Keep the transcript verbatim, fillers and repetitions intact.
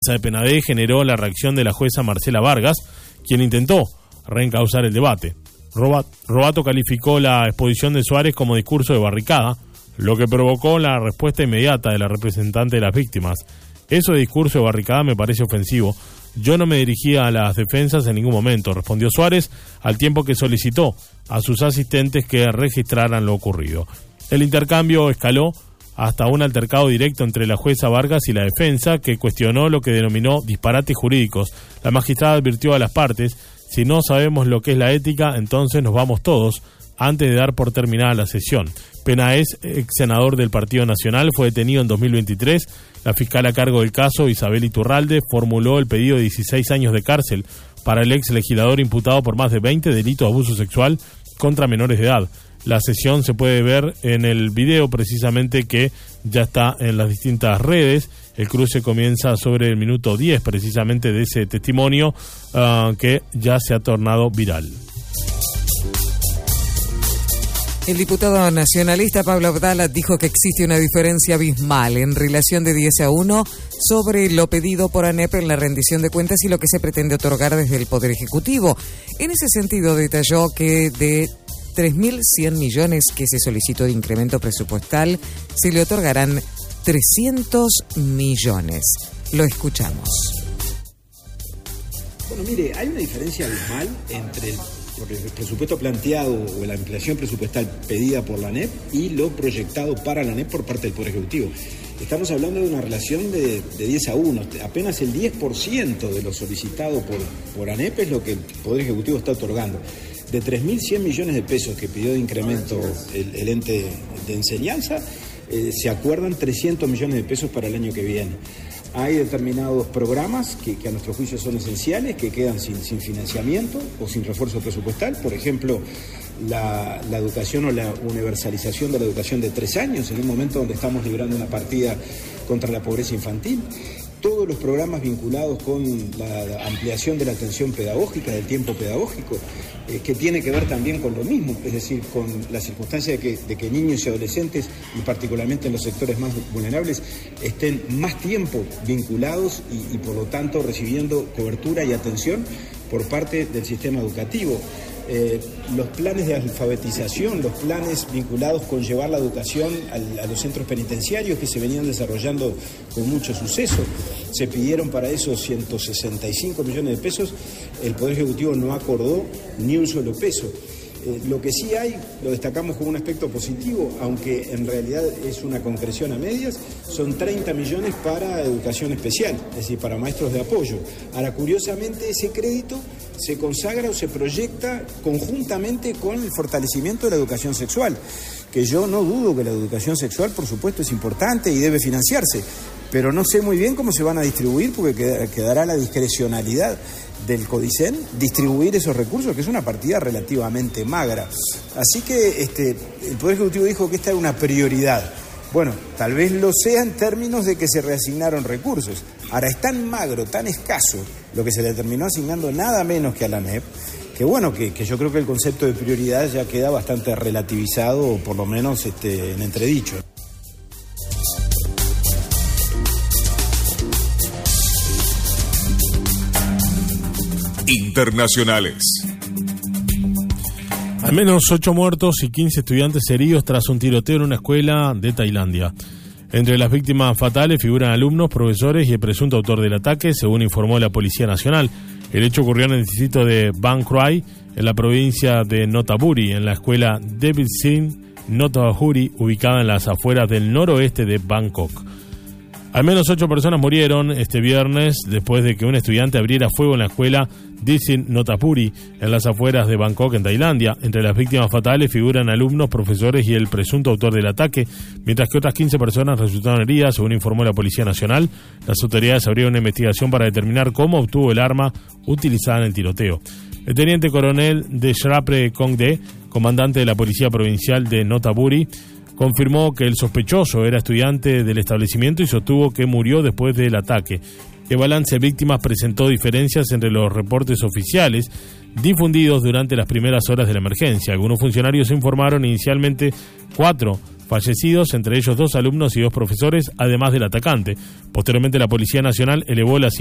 de P N A D generó la reacción de la jueza Marcela Vargas, quien intentó reencauzar el debate. Robato calificó la exposición de Suárez como discurso de barricada, lo que provocó la respuesta inmediata de la representante de las víctimas. Eso de discurso de barricada me parece ofensivo. Yo no me dirigía a las defensas en ningún momento, respondió Suárez, al tiempo que solicitó a sus asistentes que registraran lo ocurrido. El intercambio escaló hasta un altercado directo entre la jueza Vargas y la defensa, que cuestionó lo que denominó disparates jurídicos. La magistrada advirtió a las partes: si no sabemos lo que es la ética, entonces nos vamos todos, antes de dar por terminada la sesión. Penaez, ex senador del Partido Nacional, fue detenido en dos mil veintitrés. La fiscal a cargo del caso, Isabel Iturralde, formuló el pedido de dieciséis años de cárcel para el ex legislador imputado por más de veinte delitos de abuso sexual contra menores de edad. La sesión se puede ver en el video precisamente que ya está en las distintas redes. El cruce comienza sobre el minuto diez precisamente de ese testimonio uh, que ya se ha tornado viral. El diputado nacionalista Pablo Abdala dijo que existe una diferencia abismal en relación de diez a uno sobre lo pedido por ANEP en la rendición de cuentas y lo que se pretende otorgar desde el Poder Ejecutivo. En ese sentido, detalló que de tres mil cien millones que se solicitó de incremento presupuestal, se le otorgarán trescientos millones. Lo escuchamos. Bueno, mire, hay una diferencia abismal entre el, el presupuesto planteado o la ampliación presupuestal pedida por la ANEP y lo proyectado para la ANEP por parte del Poder Ejecutivo. Estamos hablando de una relación de, de diez a uno. Apenas el diez por ciento de lo solicitado por, por ANEP es lo que el Poder Ejecutivo está otorgando. De tres mil cien millones de pesos que pidió de incremento el, el ente de enseñanza, eh, se acuerdan trescientos millones de pesos para el año que viene. Hay determinados programas que, que a nuestro juicio son esenciales, que quedan sin, sin financiamiento o sin refuerzo presupuestal. Por ejemplo, la, la educación o la universalización de la educación de tres años, en un momento donde estamos librando una partida contra la pobreza infantil. Todos los programas vinculados con la ampliación de la atención pedagógica, del tiempo pedagógico, eh, que tiene que ver también con lo mismo, es decir, con la circunstancia de que, de que niños y adolescentes, y particularmente en los sectores más vulnerables, estén más tiempo vinculados y, y por lo tanto recibiendo cobertura y atención por parte del sistema educativo. Eh, los planes de alfabetización, los planes vinculados con llevar la educación al, a los centros penitenciarios que se venían desarrollando con mucho suceso. Se pidieron para eso ciento sesenta y cinco millones de pesos, el Poder Ejecutivo no acordó ni un solo peso. Eh, lo que sí hay, lo destacamos como un aspecto positivo, aunque en realidad es una concreción a medias, son treinta millones para educación especial, es decir, para maestros de apoyo. Ahora, curiosamente, ese crédito se consagra o se proyecta conjuntamente con el fortalecimiento de la educación sexual, que yo no dudo que la educación sexual, por supuesto, es importante y debe financiarse, pero no sé muy bien cómo se van a distribuir porque quedará la discrecionalidad del CODICEN distribuir esos recursos, que es una partida relativamente magra. Así que este, el Poder Ejecutivo dijo que esta era una prioridad. Bueno, tal vez lo sea en términos de que se reasignaron recursos. Ahora, es tan magro, tan escaso, lo que se le terminó asignando nada menos que a la ANEP, que bueno, que, que yo creo que el concepto de prioridad ya queda bastante relativizado, o por lo menos este, en entredicho. Internacionales. Al menos ocho muertos y quince estudiantes heridos tras un tiroteo en una escuela de Tailandia. Entre las víctimas fatales figuran alumnos, profesores y el presunto autor del ataque, según informó la Policía Nacional. El hecho ocurrió en el distrito de Bang Krai, en la provincia de Nonthaburi, en la escuela David Singh Nonthaburi, ubicada en las afueras del noroeste de Bangkok. Al menos ocho personas murieron este viernes después de que un estudiante abriera fuego en la escuela Disin Nonthaburi, en las afueras de Bangkok, en Tailandia. Entre las víctimas fatales figuran alumnos, profesores y el presunto autor del ataque, mientras que otras quince personas resultaron heridas, según informó la Policía Nacional. Las autoridades abrieron una investigación para determinar cómo obtuvo el arma utilizada en el tiroteo. El teniente coronel de Shrapre Kongde, comandante de la Policía Provincial de Nonthaburi, confirmó que el sospechoso era estudiante del establecimiento y sostuvo que murió después del ataque. El balance de víctimas presentó diferencias entre los reportes oficiales difundidos durante las primeras horas de la emergencia. Algunos funcionarios informaron inicialmente cuatro fallecidos, entre ellos dos alumnos y dos profesores, además del atacante. Posteriormente, la Policía Nacional elevó la